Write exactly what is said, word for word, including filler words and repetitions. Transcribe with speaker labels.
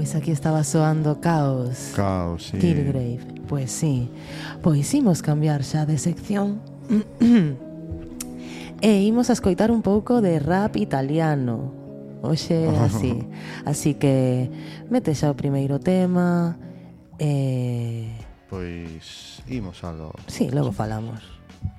Speaker 1: Pois aquí estaba soando Caos.
Speaker 2: Caos, sí.
Speaker 1: Killgrave. Pois sí. Pois imos cambiar xa de sección. E imos a escoitar un pouco de rap italiano. Oxe, así. Así que mete xa o primeiro tema. E...
Speaker 2: Pois imos algo.
Speaker 1: sí, logo falamos.